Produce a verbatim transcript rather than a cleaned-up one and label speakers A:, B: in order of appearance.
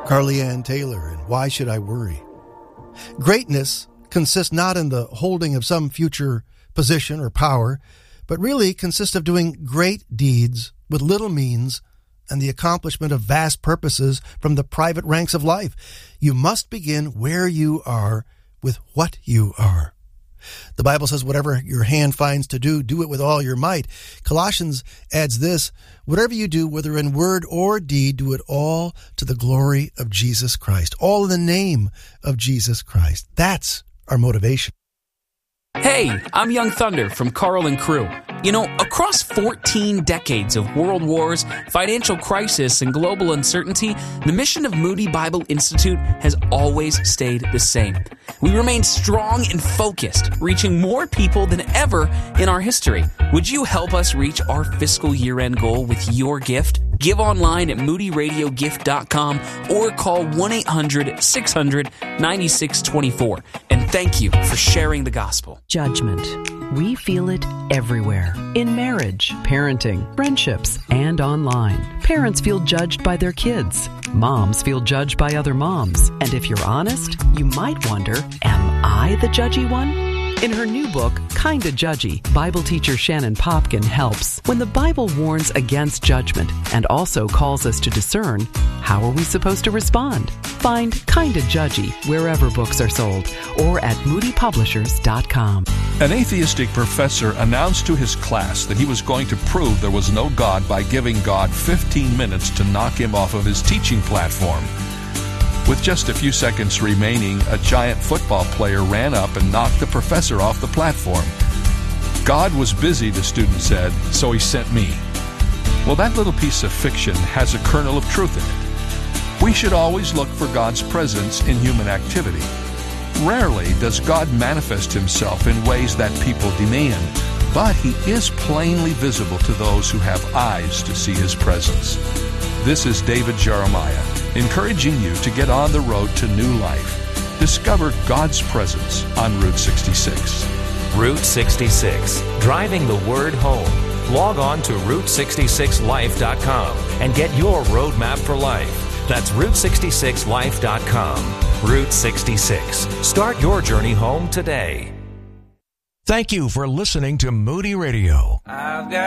A: Carly Ann Taylor and Why Should I Worry? Greatness consists not in the holding of some future position or power, but really consists of doing great deeds with little means and the accomplishment of vast purposes from the private ranks of life. You must begin where you are with what you are. The Bible says, whatever your hand finds to do, do it with all your might. Colossians adds this, whatever you do, whether in word or deed, do it all to the glory of Jesus Christ. All in the name of Jesus Christ. That's our motivation.
B: Hey, I'm Young Thunder from Carl and Crew. You know, across fourteen decades of world wars, financial crisis, and global uncertainty, the mission of Moody Bible Institute has always stayed the same. We remain strong and focused, reaching more people than ever in our history. Would you help us reach our fiscal year-end goal with your gift? Give online at moody radio gift dot com or call one eight hundred six hundred ninety-six twenty-four. And thank you for sharing the gospel.
C: Judgment. We feel it everywhere. In marriage, parenting, friendships, and online. Parents feel judged by their kids. Moms feel judged by other moms. And if you're honest, you might wonder, am I the judgy one? In her new book, Kinda Judgy, Bible teacher Shannon Popkin helps. When the Bible warns against judgment and also calls us to discern, how are we supposed to respond? Find Kinda Judgy wherever books are sold or at moody publishers dot com.
D: An atheistic professor announced to his class that he was going to prove there was no God by giving God fifteen minutes to knock him off of his teaching platform. With just a few seconds remaining, a giant football player ran up and knocked the professor off the platform. God was busy, the student said, so he sent me. Well, that little piece of fiction has a kernel of truth in it. We should always look for God's presence in human activity. Rarely does God manifest himself in ways that people demand, but he is plainly visible to those who have eyes to see his presence. This is David Jeremiah, encouraging you to get on the road to new life. Discover God's presence on Route sixty-six.
E: Route sixty-six, driving the word home. Log on to route sixty-six life dot com and get your roadmap for life. That's route sixty-six life dot com. Route sixty-six. Start your journey home today.
F: Thank you for listening to Moody Radio.
G: I've got